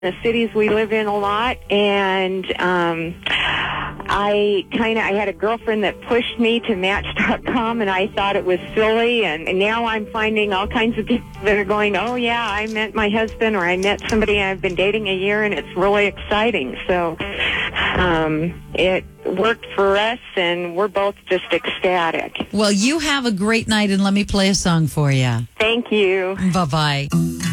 the cities we live in a lot, and I had a girlfriend that pushed me to Match.com, and I thought it was silly, and now I'm finding all kinds of people that are going, oh yeah, I met my husband, or I met somebody I've been dating a year, and it's really exciting. So it worked for us, and we're both just ecstatic. Well, you have a great night, and let me play a song for you. Thank you. Bye-bye.